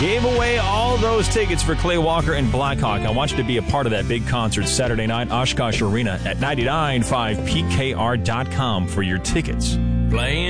Gave away all those tickets for Clay Walker and Blackhawk. I want you to be a part of that big concert Saturday night, Oshkosh Arena at 99.5pkr.com for your tickets. Playing